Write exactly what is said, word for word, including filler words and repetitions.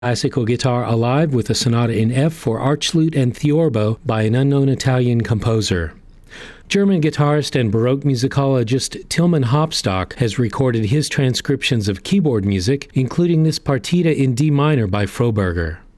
Classical guitar alive with a sonata in F for archlute and theorbo by an unknown Italian composer. German guitarist and Baroque musicologist Tilman Hopstock has recorded his transcriptions of keyboard music, including this partita in D minor by Froberger.